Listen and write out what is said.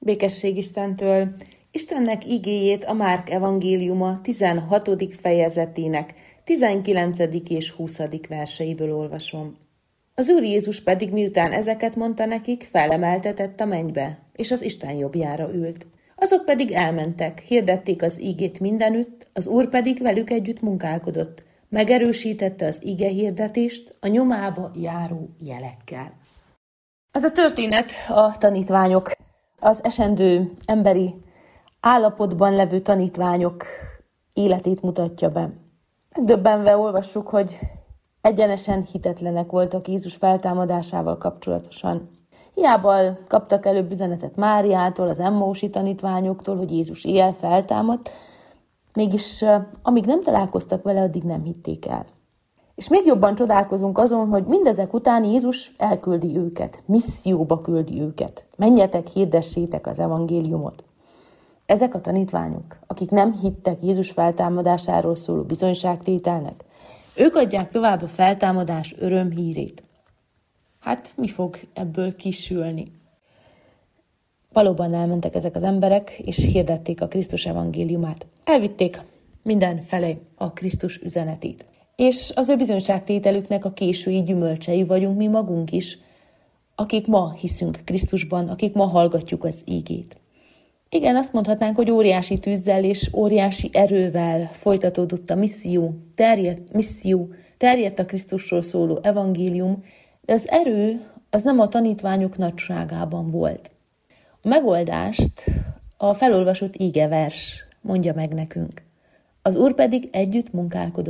Békesség Istentől! Istennek igéjét a Márk evangéliuma 16. fejezetének 19. és 20. verseiből olvasom. Az Úr Jézus pedig miután ezeket mondta nekik, felemeltetett a mennybe, és az Isten jobbjára ült. Azok pedig elmentek, hirdették az igét mindenütt, az Úr pedig velük együtt munkálkodott, megerősítette az ige hirdetést a nyomába járó jelekkel. Ez a történet a tanítványok, az esendő emberi állapotban levő tanítványok életét mutatja be. Megdöbbenve olvassuk, hogy egyenesen hitetlenek voltak Jézus feltámadásával kapcsolatosan. Hiába kaptak előbb üzenetet Máriától, az emmausi tanítványoktól, hogy Jézus éjjel feltámadt, mégis amíg nem találkoztak vele, addig nem hitték el. És még jobban csodálkozunk azon, hogy mindezek után Jézus elküldi őket, misszióba küldi őket. Menjetek, hirdessétek az evangéliumot. Ezek a tanítványok, akik nem hittek Jézus feltámadásáról szóló bizonyságtételnek, ők adják tovább a feltámadás örömhírét. Hát mi fog ebből kisülni? Valóban elmentek ezek az emberek, és hirdették a Krisztus evangéliumát. Elvitték mindenfelé a Krisztus üzenetét. És az ő bizonyságtételüknek a késői gyümölcsei vagyunk mi magunk is, akik ma hiszünk Krisztusban, akik ma hallgatjuk az ígét. Igen, azt mondhatnánk, hogy óriási tűzzel és óriási erővel folytatódott a misszió, terjedt a Krisztusról szóló evangélium, de az erő az nem a tanítványok nagyságában volt. A megoldást a felolvasott ígevers mondja meg nekünk. Az Úr pedig együtt munkálkodott